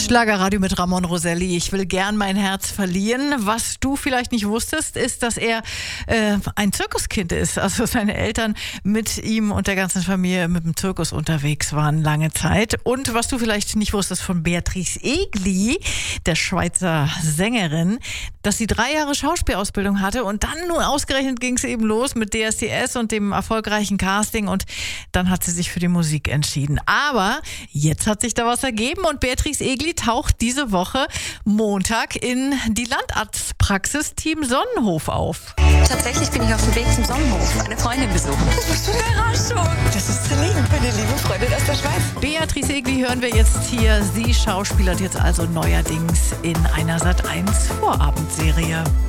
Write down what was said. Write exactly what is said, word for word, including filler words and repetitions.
Schlagerradio mit Ramon Roselli. Ich will gern mein Herz verlieren. Was du vielleicht nicht wusstest, ist, dass er äh, ein Zirkuskind ist. Also seine Eltern mit ihm und der ganzen Familie mit dem Zirkus unterwegs waren lange Zeit. Und was du vielleicht nicht wusstest von Beatrice Egli, der Schweizer Sängerin, dass sie drei Jahre Schauspielausbildung hatte und dann nur ausgerechnet ging es eben los mit D S D S und dem erfolgreichen Casting und dann hat sie sich für die Musik entschieden. Aber jetzt hat sich da was ergeben und Beatrice Egli taucht diese Woche Montag in die Landarztpraxis Team Sonnenhof auf. Tatsächlich bin ich auf dem Weg zum Sonnenhof, eine Freundin besuchen. Das bist du, Überraschung. Das ist Celine, meine liebe Freundin aus der Schweiz. Beatrice Egli hören wir jetzt hier. Sie schauspielert jetzt also neuerdings in einer Sat eins Vorabendserie.